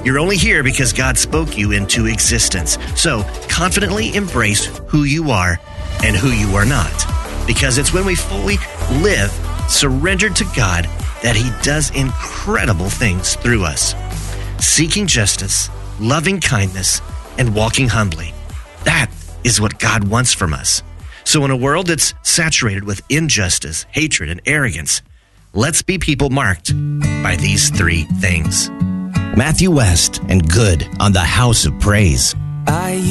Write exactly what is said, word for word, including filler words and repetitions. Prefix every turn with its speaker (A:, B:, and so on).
A: You're only here because God spoke you into existence. So confidently embrace who you are and who you are not. Because it's when we fully live surrendered to God that He does incredible things through us. Seeking justice, loving kindness, and walking humbly. That is what God wants from us. So in a world that's saturated with injustice, hatred, and arrogance, let's be people marked by these three things.
B: Matthew West and Good on the House of Praise.
C: I